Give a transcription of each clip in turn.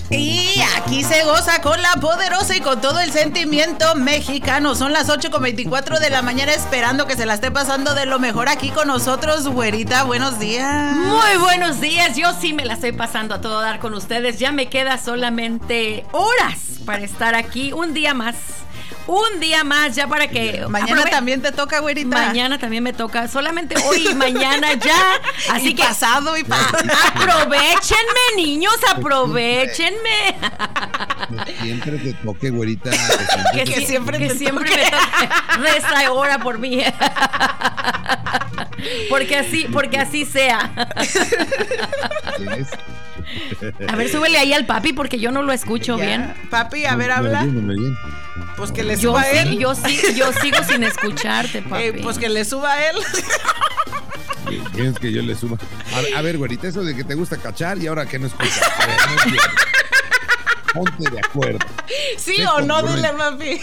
Y aquí se goza con la poderosa y con todo el sentimiento mexicano. Son las 8:24 de la mañana, esperando que se la esté pasando de lo mejor aquí con nosotros. Güerita, buenos días. Muy buenos días. Yo sí me la estoy pasando a todo dar con ustedes. Ya me queda solamente horas para estar aquí. Un día más ya para que... Mañana también te toca, güerita. Mañana también me toca, solamente hoy y mañana ya. Así y que pasado y pasado. Aprovechenme, niños, aprovechenme. Siempre te toque, güerita. Que siempre me toque. Reza ahora por mí. Porque así sea. A ver, súbele ahí al papi porque yo no lo escucho bien. Papi, a ver, habla. Pues que le suba a él. Yo sigo sin escucharte, papi. Pues que le suba a él. ¿Quieres que yo le suba? A ver, güerita, eso de que te gusta cachar y ahora que no escuchas. A ver, ponte de acuerdo. ¿Sí o no? Dile, papi.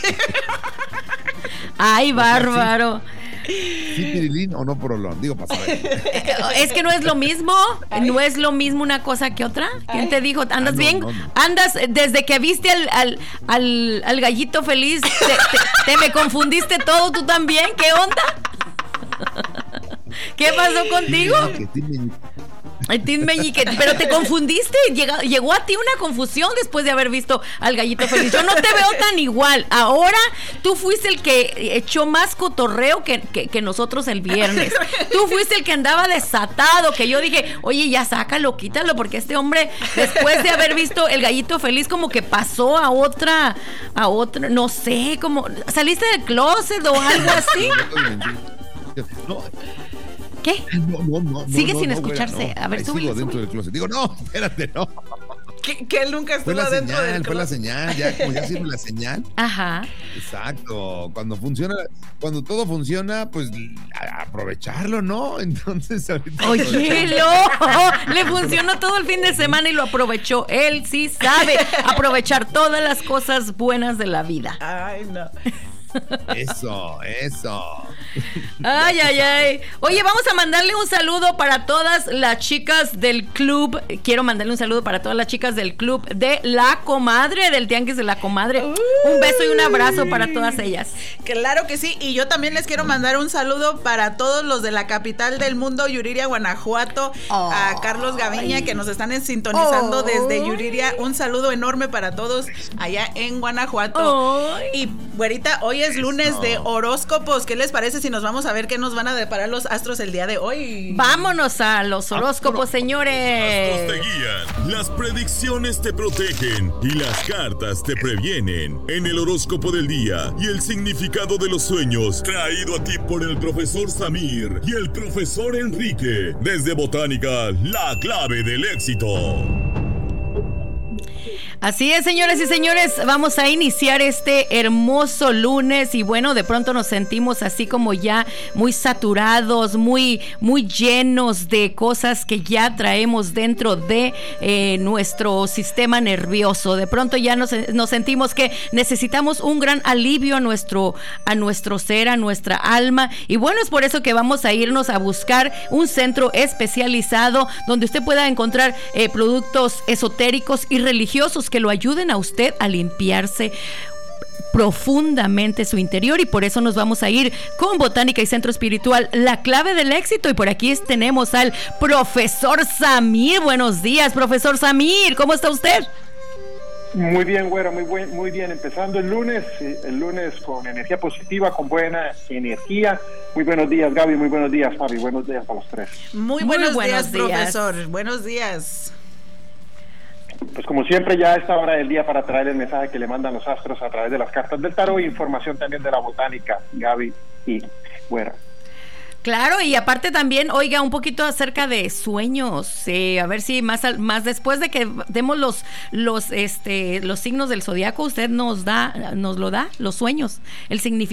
Ay, bárbaro. ¿Sí, Pirilín o no, Porolón? Digo, para saber. Es que no es lo mismo. No es lo mismo una cosa que otra. ¿Quién te dijo? ¿Andas bien? No. Andas, desde que viste al gallito feliz, te me confundiste todo, tú también. ¿Qué onda? ¿Qué pasó contigo? Tim Meñique, pero te confundiste, llegó a ti una confusión después de haber visto al gallito feliz. Yo no te veo tan igual. Ahora tú fuiste el que echó más cotorreo que nosotros el viernes. Tú fuiste el que andaba desatado, que yo dije, oye, ya sácalo, quítalo, porque este hombre, después de haber visto el gallito feliz, como que pasó a otra, no sé, como, ¿saliste del closet o algo así? No. ¿Qué? No. Sigue sin escucharse. A ver, súbele. Sigo dentro del closet. Digo, no, espérate, no. Que él nunca estuvo dentro del closet. Fue la señal, ya como ya sirve la señal. Ajá. Exacto. Cuando todo funciona, pues aprovecharlo, ¿no? Entonces ahorita. Oye, no, le funcionó todo el fin de semana y lo aprovechó. Él sí sabe aprovechar todas las cosas buenas de la vida. Ay, no. Eso. Ay. Oye, vamos a mandarle un saludo para todas las chicas del club. Quiero mandarle un saludo para todas las chicas del club de La Comadre, del Tianguis de La Comadre. Un beso y un abrazo para todas ellas. Claro que sí, y yo también les quiero mandar un saludo para todos los de la capital del mundo, Yuriria, Guanajuato, a Carlos Gaviña, que nos están sintonizando desde Yuriria. Un saludo enorme para todos allá en Guanajuato. Y, güerita, hoy es lunes de horóscopos. ¿Qué les parece si nos vamos a ver qué nos van a deparar los astros el día de hoy? Vámonos a los horóscopos, señores. Los astros te guían, las predicciones te protegen y las cartas te previenen. En el horóscopo del día y el significado de los sueños, traído a ti por el profesor Samir y el profesor Enrique. Desde Botánica, la clave del éxito. Así es, señoras y señores, vamos a iniciar este hermoso lunes y bueno, de pronto nos sentimos así como ya muy saturados, muy llenos de cosas que ya traemos dentro de nuestro sistema nervioso. De pronto ya nos sentimos que necesitamos un gran alivio a nuestro ser, a nuestra alma, y bueno, es por eso que vamos a irnos a buscar un centro especializado donde usted pueda encontrar productos esotéricos y religiosos que lo ayuden a usted a limpiarse profundamente su interior, y por eso nos vamos a ir con Botánica y Centro Espiritual, la clave del éxito. Y por aquí tenemos al profesor Samir. Buenos días, profesor Samir, ¿cómo está usted? Muy bien, güera, muy bien. Empezando el lunes con energía positiva, con buena energía. Muy buenos días, Gaby, muy buenos días, Fabi, buenos días a los tres. Muy buenos días, profesor. Buenos días. Pues como siempre, ya a esta hora del día para traer el mensaje que le mandan los astros a través de las cartas del tarot e información también de la botánica, Gaby y Güera. Claro, y aparte también, oiga, un poquito acerca de sueños, a ver si más después de que demos los signos del zodiaco, usted nos lo da, los sueños, el significado